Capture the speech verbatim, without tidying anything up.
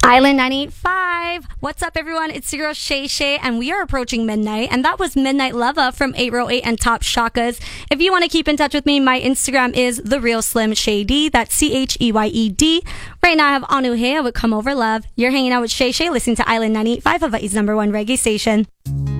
Island ninety-eight point five. What's up, everyone? It's your girl Shay Shay, and we are approaching midnight. And that was Midnight Lover from eight oh eight and Top Shakas. If you want to keep in touch with me, my Instagram is The Real Slim Shady. That's C H E Y E D. Right now, I have Anu here with Come Over Love. You're hanging out with Shay Shay, listening to Island ninety-eight point five, Hawaii's number one reggae station.